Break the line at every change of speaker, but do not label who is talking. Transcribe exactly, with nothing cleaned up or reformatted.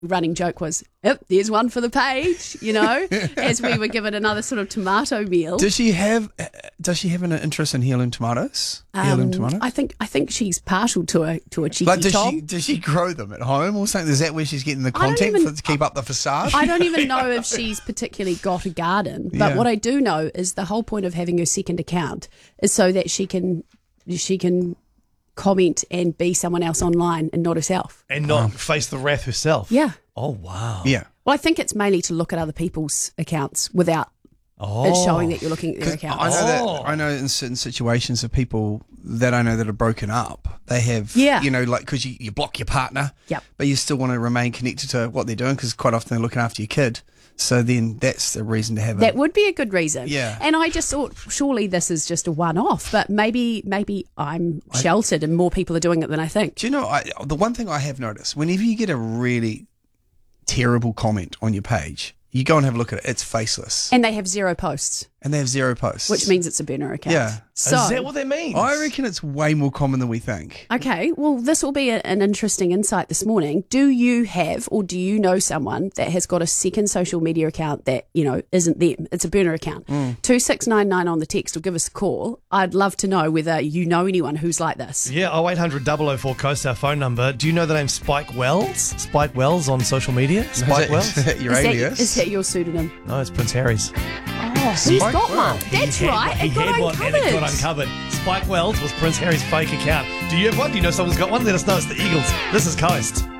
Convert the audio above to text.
running joke was, yep, there's one for the page, you know, as we were given another sort of tomato meal.
Does she have Does she have an interest in heirloom tomatoes?
Um,
heirloom tomatoes?
I think I think she's partial to a to a cheeky
Like, does
top.
she does she grow them at home or something? Is that where she's getting the
I don't
content
even-
for, to keep up the facade?
I don't even know if she's particularly got a garden, but
Yeah.
what I do know is the whole point of having her second account is so that she can she can comment and be someone else online and not herself.
And not face the wrath herself.
Yeah.
Oh, wow.
Yeah.
Well, I think it's mainly to look at other people's accounts without
Oh.
it showing that you're looking at their
'Cause
accounts.
I know
Oh.
that I know in certain situations of people that I know that are broken up, they have,
Yeah.
you know, like because you, you block your partner,
Yep.
but you still want to remain connected to what they're doing because quite often they're looking after your kid. So then that's the reason to have
That
it.
would be a good reason.
Yeah.
And I just thought, surely this is just a one-off, but maybe maybe I'm sheltered and more people are doing it than I think.
Do you know, I, the one thing I have noticed, whenever you get a really terrible comment on your page, you go and have a look at it, it's faceless.
And they have zero posts,
And they have zero posts.
which means it's a burner account.
Yeah.
So,
Is that what that means?
I reckon it's way more common than we think.
okay, well, this will be a, an interesting insight this morning. Do you have or do you know someone that has got a second social media account that, you know, isn't them? It's a burner account. two six nine nine on the text or give us a call. I'd love to know whether you know anyone who's like this.
Yeah, oh eight hundred double oh four Coast, our phone number. Do you know the name Spike Wells? Spike Wells on social media? Spike
Is that-
Wells?
is that your
Is that,
alias?
is that your pseudonym?
No, it's Prince Harry's.
Oh, he's
Spike
got
Wells.
one. That's
He had
right.
one.
It
He
got
had one
uncovered.
and it got uncovered. Spike Wells was Prince Harry's fake account. Do you have one? Do you know someone's got one? Let us know. It's the Eagles. This is Coast.